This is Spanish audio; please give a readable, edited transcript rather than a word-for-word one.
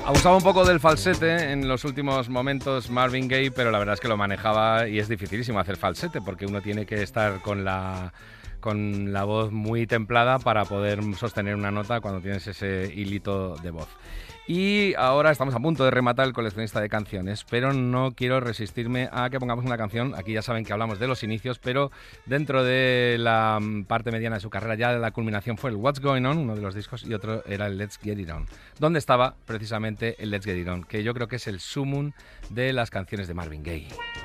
Abusaba un poco del falsete en los últimos momentos Marvin Gaye, pero la verdad es que lo manejaba y es dificilísimo hacer falsete porque uno tiene que estar con la voz muy templada para poder sostener una nota cuando tienes ese hilito de voz. Y ahora estamos a punto de rematar el coleccionista de canciones, pero no quiero resistirme a que pongamos una canción. Aquí ya saben que hablamos de los inicios, pero dentro de la parte mediana de su carrera, ya la culminación fue el What's Going On, uno de los discos, y otro era el Let's Get It On, donde estaba precisamente el Let's Get It On, que yo creo que es el sumum de las canciones de Marvin Gaye.